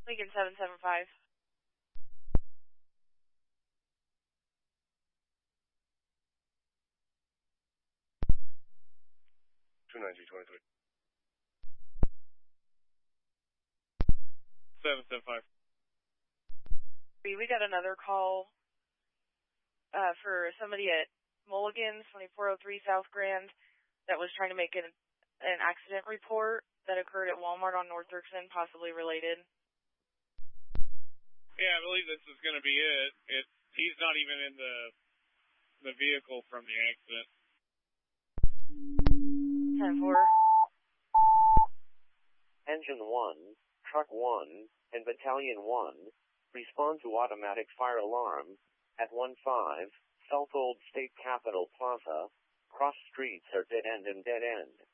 Lincoln 775. $29323. 775. We got another call for somebody at Mulligan's, 2403 South Grand, that was trying to make an accident report that occurred at Walmart on North Dirksen, possibly related. Yeah, I believe this is going to be it. He's not even in the vehicle from the accident. 10-4. Engine 1, Truck 1, and Battalion 1, respond to automatic fire alarm at 15 South Old State Capitol Plaza. Cross streets are dead end and dead end.